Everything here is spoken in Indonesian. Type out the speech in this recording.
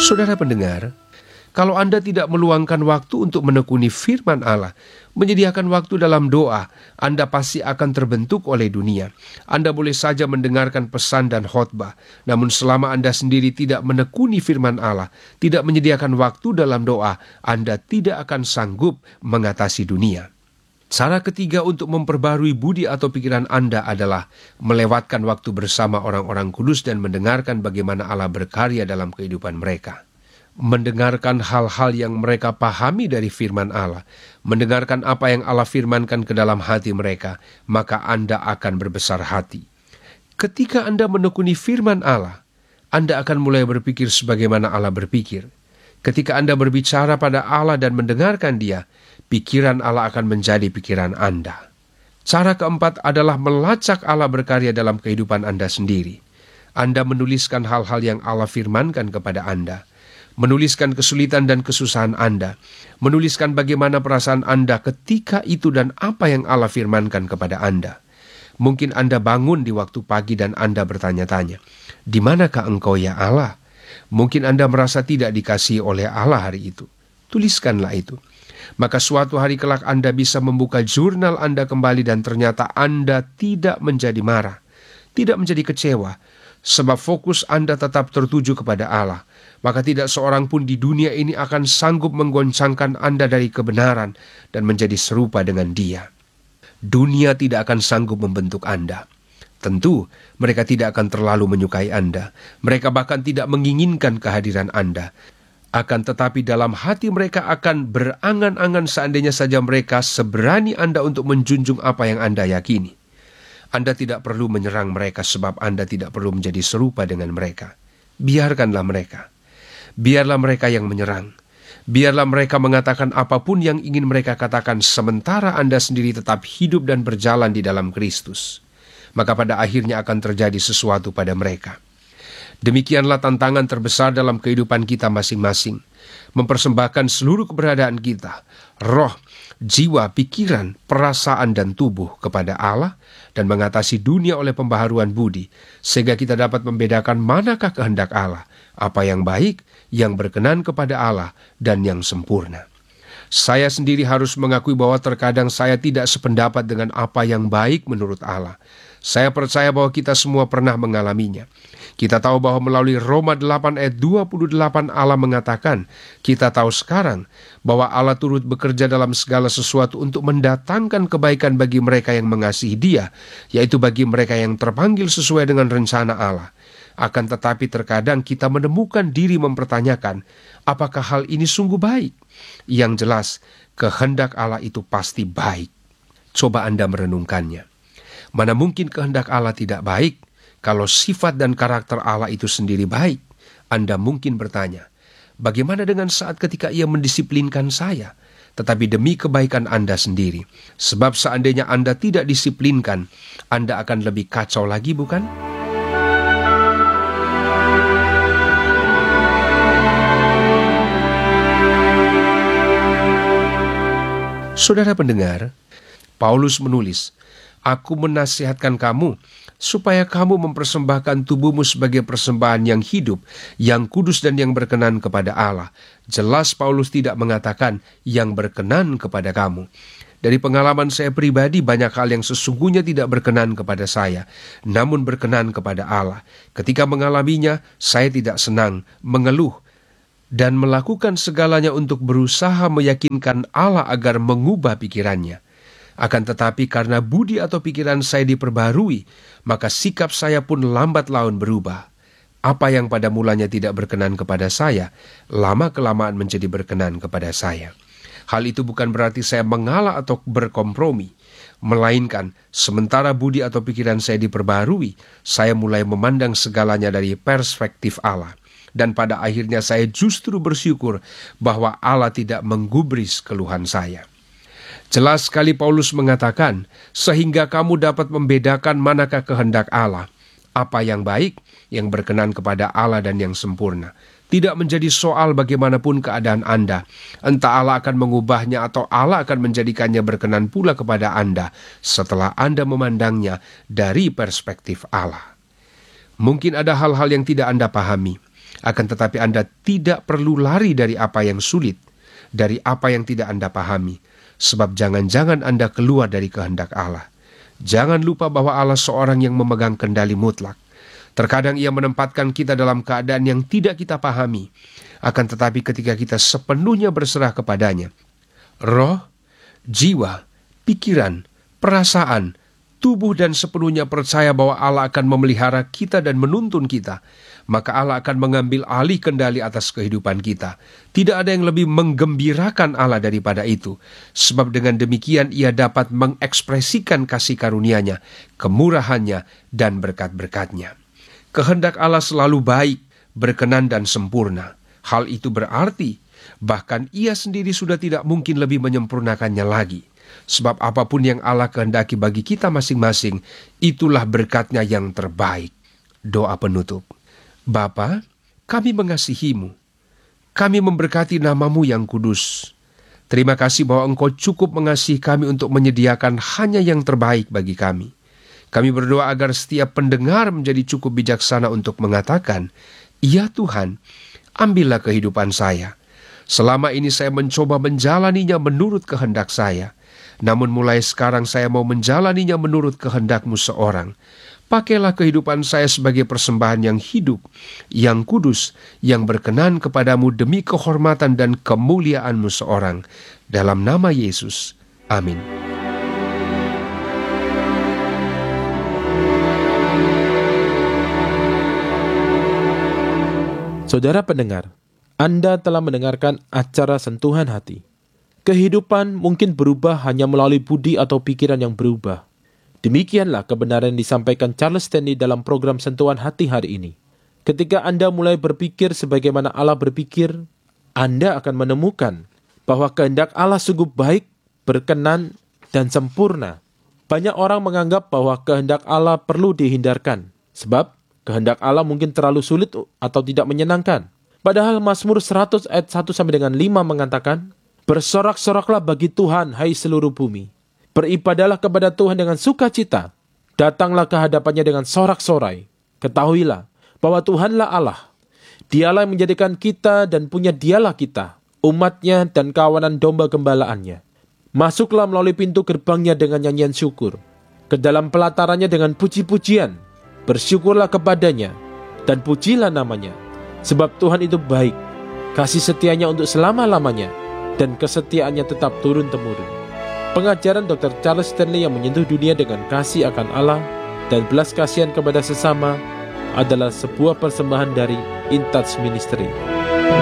Saudara pendengar, kalau Anda tidak meluangkan waktu untuk menekuni firman Allah, menyediakan waktu dalam doa, Anda pasti akan terbentuk oleh dunia. Anda boleh saja mendengarkan pesan dan khotbah, namun selama Anda sendiri tidak menekuni firman Allah, tidak menyediakan waktu dalam doa, Anda tidak akan sanggup mengatasi dunia. Cara ketiga untuk memperbarui budi atau pikiran Anda adalah melewatkan waktu bersama orang-orang kudus dan mendengarkan bagaimana Allah berkarya dalam kehidupan mereka. Mendengarkan hal-hal yang mereka pahami dari firman Allah, mendengarkan apa yang Allah firmankan ke dalam hati mereka, maka Anda akan berbesar hati. Ketika Anda menekuni firman Allah, Anda akan mulai berpikir sebagaimana Allah berpikir. Ketika Anda berbicara pada Allah dan mendengarkan Dia, pikiran Allah akan menjadi pikiran Anda. Cara keempat adalah melacak Allah berkarya dalam kehidupan Anda sendiri. Anda menuliskan hal-hal yang Allah firmankan kepada Anda. Menuliskan kesulitan dan kesusahan Anda, menuliskan bagaimana perasaan Anda ketika itu dan apa yang Allah firmankan kepada Anda. Mungkin Anda bangun di waktu pagi dan Anda bertanya-tanya, "Di manakah Engkau ya Allah?" Mungkin Anda merasa tidak dikasihi oleh Allah hari itu. Tuliskanlah itu. Maka suatu hari kelak Anda bisa membuka jurnal Anda kembali dan ternyata Anda tidak menjadi marah, tidak menjadi kecewa, sebab fokus Anda tetap tertuju kepada Allah. Maka tidak seorang pun di dunia ini akan sanggup menggoncangkan Anda dari kebenaran dan menjadi serupa dengan Dia. Dunia tidak akan sanggup membentuk Anda. Tentu, mereka tidak akan terlalu menyukai Anda. Mereka bahkan tidak menginginkan kehadiran Anda. Akan tetapi dalam hati mereka akan berangan-angan seandainya saja mereka seberani Anda untuk menjunjung apa yang Anda yakini. Anda tidak perlu menyerang mereka sebab Anda tidak perlu menjadi serupa dengan mereka. Biarkanlah mereka. Biarlah mereka yang menyerang. Biarlah mereka mengatakan apapun yang ingin mereka katakan sementara Anda sendiri tetap hidup dan berjalan di dalam Kristus. Maka pada akhirnya akan terjadi sesuatu pada mereka. Demikianlah tantangan terbesar dalam kehidupan kita masing-masing. Mempersembahkan seluruh keberadaan kita, roh, jiwa, pikiran, perasaan, dan tubuh kepada Allah dan mengatasi dunia oleh pembaharuan budi, sehingga kita dapat membedakan manakah kehendak Allah, apa yang baik, yang berkenan kepada Allah, dan yang sempurna. Saya sendiri harus mengakui bahwa terkadang saya tidak sependapat dengan apa yang baik menurut Allah. Saya percaya bahwa kita semua pernah mengalaminya. Kita tahu bahwa melalui Roma 8 ayat 28 Allah mengatakan, kita tahu sekarang bahwa Allah turut bekerja dalam segala sesuatu untuk mendatangkan kebaikan bagi mereka yang mengasihi Dia, yaitu bagi mereka yang terpanggil sesuai dengan rencana Allah. Akan tetapi terkadang kita menemukan diri mempertanyakan, apakah hal ini sungguh baik? Yang jelas, kehendak Allah itu pasti baik. Coba Anda merenungkannya. Mana mungkin kehendak Allah tidak baik? Kalau sifat dan karakter Allah itu sendiri baik, Anda mungkin bertanya, bagaimana dengan saat ketika Ia mendisiplinkan saya? Tetapi demi kebaikan Anda sendiri. Sebab seandainya Anda tidak disiplinkan, Anda akan lebih kacau lagi, bukan? Saudara pendengar, Paulus menulis, "Aku menasihatkan kamu, supaya kamu mempersembahkan tubuhmu sebagai persembahan yang hidup, yang kudus dan yang berkenan kepada Allah." Jelas Paulus tidak mengatakan yang berkenan kepada kamu. Dari pengalaman saya pribadi, banyak hal yang sesungguhnya tidak berkenan kepada saya, namun berkenan kepada Allah. Ketika mengalaminya, saya tidak senang, mengeluh, dan melakukan segalanya untuk berusaha meyakinkan Allah agar mengubah pikirannya. Akan tetapi karena budi atau pikiran saya diperbarui, maka sikap saya pun lambat laun berubah. Apa yang pada mulanya tidak berkenan kepada saya, lama-kelamaan menjadi berkenan kepada saya. Hal itu bukan berarti saya mengalah atau berkompromi, melainkan sementara budi atau pikiran saya diperbarui, saya mulai memandang segalanya dari perspektif Allah. Dan pada akhirnya saya justru bersyukur bahwa Allah tidak menggubris keluhan saya. Jelas sekali Paulus mengatakan, sehingga kamu dapat membedakan manakah kehendak Allah, apa yang baik, yang berkenan kepada Allah dan yang sempurna. Tidak menjadi soal bagaimanapun keadaan Anda, entah Allah akan mengubahnya atau Allah akan menjadikannya berkenan pula kepada Anda setelah Anda memandangnya dari perspektif Allah. Mungkin ada hal-hal yang tidak Anda pahami. Akan tetapi Anda tidak perlu lari dari apa yang sulit, dari apa yang tidak Anda pahami, sebab jangan-jangan Anda keluar dari kehendak Allah. Jangan lupa bahwa Allah seorang yang memegang kendali mutlak. Terkadang Ia menempatkan kita dalam keadaan yang tidak kita pahami. Akan tetapi ketika kita sepenuhnya berserah kepadanya, roh, jiwa, pikiran, perasaan, tubuh dan sepenuhnya percaya bahwa Allah akan memelihara kita dan menuntun kita, maka Allah akan mengambil alih kendali atas kehidupan kita. Tidak ada yang lebih menggembirakan Allah daripada itu, sebab dengan demikian Ia dapat mengekspresikan kasih karunia-Nya, kemurahan-Nya, dan berkat-berkat-Nya. Kehendak Allah selalu baik, berkenan, dan sempurna. Hal itu berarti bahkan Ia sendiri sudah tidak mungkin lebih menyempurnakannya lagi. Sebab apapun yang Allah kehendaki bagi kita masing-masing, itulah berkat-Nya yang terbaik. Doa penutup. Bapa, kami mengasihi-Mu. Kami memberkati nama-Mu yang kudus. Terima kasih bahwa Engkau cukup mengasihi kami untuk menyediakan hanya yang terbaik bagi kami. Kami berdoa agar setiap pendengar menjadi cukup bijaksana untuk mengatakan, "Ya Tuhan, ambillah kehidupan saya. Selama ini saya mencoba menjalaninya menurut kehendak saya. Namun mulai sekarang saya mau menjalaninya menurut kehendak-Mu seorang. Pakailah kehidupan saya sebagai persembahan yang hidup, yang kudus, yang berkenan kepadamu demi kehormatan dan kemuliaan-Mu seorang. Dalam nama Yesus. Amin. Saudara pendengar, Anda telah mendengarkan acara Sentuhan Hati. Kehidupan mungkin berubah hanya melalui budi atau pikiran yang berubah. Demikianlah kebenaran yang disampaikan Charles Stanley dalam program Sentuhan Hati hari ini. Ketika Anda mulai berpikir sebagaimana Allah berpikir, Anda akan menemukan bahwa kehendak Allah sungguh baik, berkenan, dan sempurna. Banyak orang menganggap bahwa kehendak Allah perlu dihindarkan, sebab kehendak Allah mungkin terlalu sulit atau tidak menyenangkan. Padahal Mazmur 100 ayat 1 sampai dengan 5 mengatakan, "Bersorak-soraklah bagi Tuhan, hai seluruh bumi. Beribadahlah kepada Tuhan dengan sukacita. Datanglah ke hadapannya dengan sorak-sorai. Ketahuilah bahwa Tuhanlah Allah. Dialah yang menjadikan kita dan punya Dialah kita, umatnya dan kawanan domba gembalaannya. Masuklah melalui pintu gerbangnya dengan nyanyian syukur, ke dalam pelatarannya dengan puji-pujian. Bersyukurlah kepadanya dan pujilah namanya. Sebab Tuhan itu baik, kasih setianya untuk selama-lamanya, dan kesetiaannya tetap turun-temurun." Pengajaran Dr. Charles Stanley yang menyentuh dunia dengan kasih akan Allah dan belas kasihan kepada sesama adalah sebuah persembahan dari In Touch Ministry.